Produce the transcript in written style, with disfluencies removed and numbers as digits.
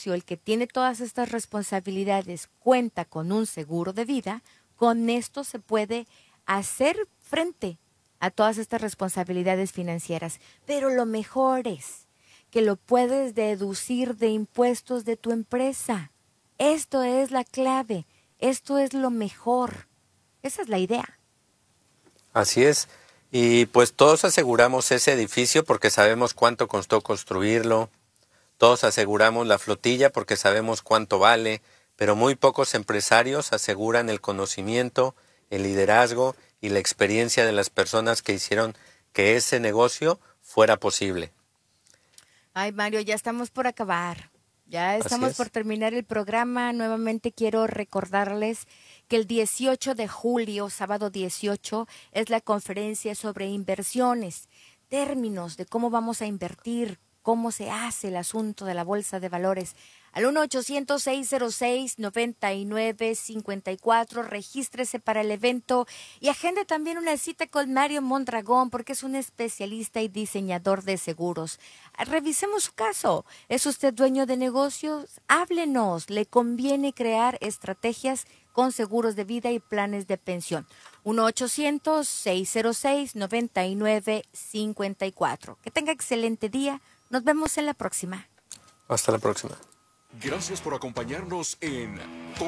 negocio, el que tiene todas estas responsabilidades, cuenta con un seguro de vida, con esto se puede hacer frente a todas estas responsabilidades financieras. Pero lo mejor es que lo puedes deducir de impuestos de tu empresa. Esto es la clave, esto es lo mejor. Esa es la idea. Así es. Y pues todos aseguramos ese edificio porque sabemos cuánto costó construirlo. Todos aseguramos la flotilla porque sabemos cuánto vale, pero muy pocos empresarios aseguran el conocimiento, el liderazgo y la experiencia de las personas que hicieron que ese negocio fuera posible. Ay, Mario, ya estamos por acabar. Ya Así estamos por es. terminar el programa. Nuevamente quiero recordarles que el 18 de julio, sábado 18, es la conferencia sobre inversiones, términos de cómo vamos a invertir, cómo se hace el asunto de la bolsa de valores. Al 1-800-606-9954, regístrese para el evento y agende también una cita con Mario Mondragón porque es un especialista y diseñador de seguros. Revisemos su caso. ¿Es usted dueño de negocios? Háblenos. ¿Le conviene crear estrategias con seguros de vida y planes de pensión? 1-800-606-9954. Que tenga excelente día. Nos vemos en la próxima. Hasta la próxima. Gracias por acompañarnos en